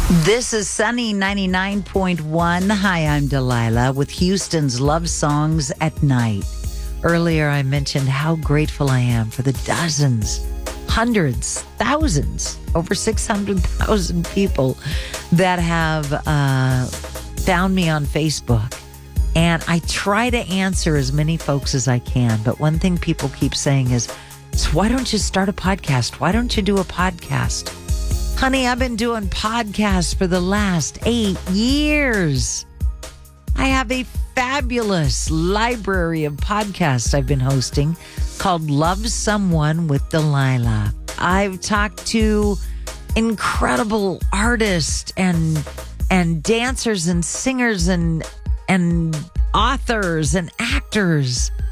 This is Sunny 99.1. Hi, I'm Delilah with Houston's Love Songs at Night. Earlier, I mentioned how grateful I am for the dozens, hundreds, thousands, over 600,000 people that have found me on Facebook. And I try to answer as many folks as I can. But one thing people keep saying is, so why don't you start a podcast? Why don't you do a podcast? Honey, I've been doing podcasts for the last 8 years. I have a fabulous library of podcasts I've been hosting called Love Someone with Delilah. I've talked to incredible artists and dancers and singers and authors and actors.